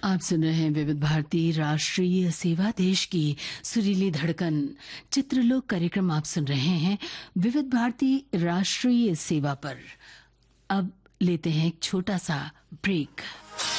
आप सुन रहे हैं विविध भारती राष्ट्रीय सेवा, देश की सुरीली धड़कन। चित्रलोक कार्यक्रम आप सुन रहे हैं विविध भारती राष्ट्रीय सेवा पर। अब लेते हैं एक छोटा सा ब्रेक।